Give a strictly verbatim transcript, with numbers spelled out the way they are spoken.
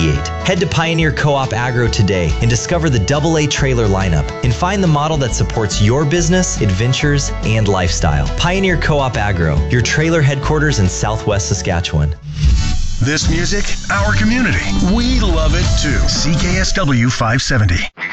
eighty-eight. Head to Pioneer Co-op Agro today and discover the double A trailer lineup and find the model that supports your business, adventures, and lifestyle. Pioneer Co-op Agro, your trailer headquarters in Southwest Saskatchewan. This music, our community. We love it too. C K S W five seventy.